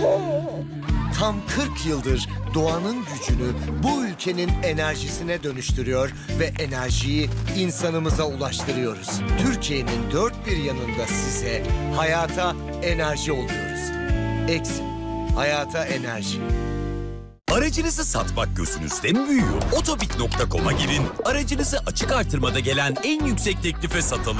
Tam 40 yıldır doğanın gücünü bu ülkenin enerjisine dönüştürüyor ve enerjiyi insanımıza ulaştırıyoruz. Türkiye'nin dört bir yanında size hayata enerji oluyoruz. Eksim, hayata enerji. Aracınızı satmak gözünüzde mi büyüyor? Otobit.com'a girin, aracınızı açık artırmada gelen en yüksek teklife satalım.